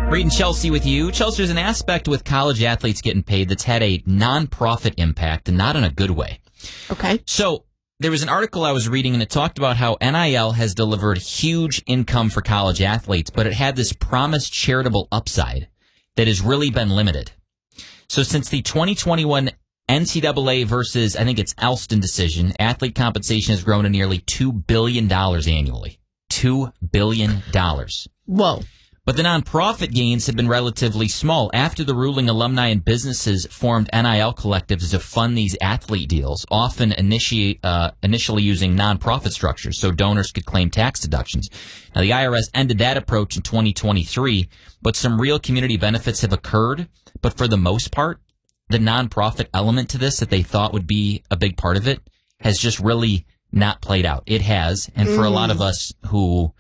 Reed and Chelsea with you. Chelsea, there's an aspect with college athletes getting paid that's had a nonprofit impact, and not in a good way. Okay. So there was an article I was reading, and it talked about how NIL has delivered huge income for college athletes, but it had this promised charitable upside that has really been limited. So since the 2021 NCAA versus, I think it's Alston decision, athlete compensation has grown to nearly $2 billion annually. $2 billion. Whoa. But the nonprofit gains have been relatively small. After the ruling, alumni and businesses formed NIL collectives to fund these athlete deals, often initially using nonprofit structures so donors could claim tax deductions. Now, the IRS ended that approach in 2023, but some real community benefits have occurred. But for the most part, the nonprofit element to this that they thought would be a big part of it has just really not played out. It has. And for a lot of us who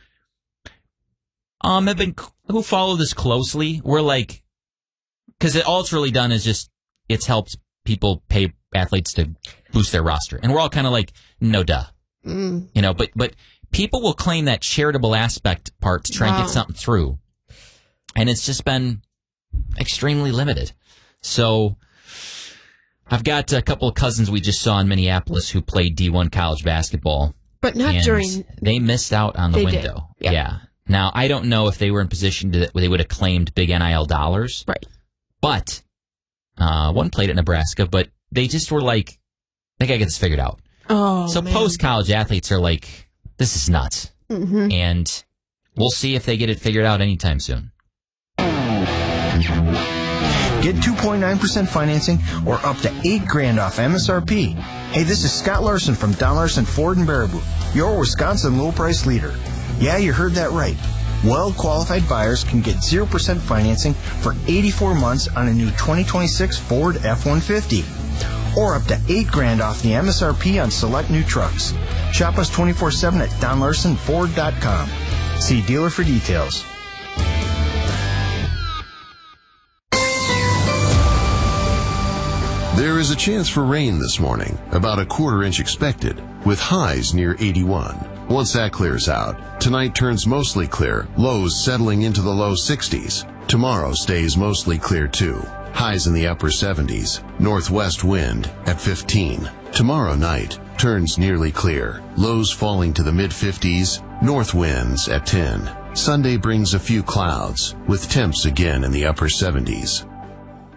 who follow this closely, we're like, because all it's really done is just, it's helped people pay athletes to boost their roster. And we're all kind of like, no duh. You know, but people will claim that charitable aspect part to try and get something through. And it's just been extremely limited. So I've got a couple of cousins we just saw in Minneapolis who played D1 college basketball. But not during... They missed out on the window. Yeah. Now, I don't know if they were in position to they would have claimed big NIL dollars. Right. But one played at Nebraska, but they just were like, I think I get this figured out. Oh, so post-college athletes are like, this is nuts. And we'll see if they get it figured out anytime soon. Get 2.9% financing or up to $8,000 off MSRP. Hey, this is Scott Larson from Don Larson Ford in Baraboo, your Wisconsin low price leader. Yeah, you heard that right. Well-qualified buyers can get 0% financing for 84 months on a new 2026 Ford F-150. Or up to $8,000 off the MSRP on select new trucks. Shop us 24/7 at DonLarsonFord.com. See dealer for details. There is a chance for rain this morning, about a quarter-inch expected, with highs near 81. Once that clears out, tonight turns mostly clear, lows settling into the low 60s. Tomorrow stays mostly clear too, highs in the upper 70s, northwest wind at 15. Tomorrow night turns nearly clear, lows falling to the mid-50s, north winds at 10. Sunday brings a few clouds, with temps again in the upper 70s.